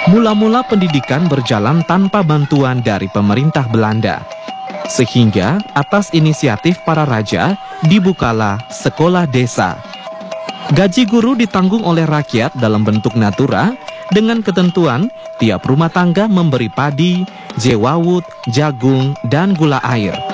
Mula-mula pendidikan berjalan tanpa bantuan dari pemerintah Belanda. Sehingga atas inisiatif para raja dibukalah sekolah desa. Gaji guru ditanggung oleh rakyat dalam bentuk natura dengan ketentuan tiap rumah tangga memberi padi, jewawut, jagung, dan gula air.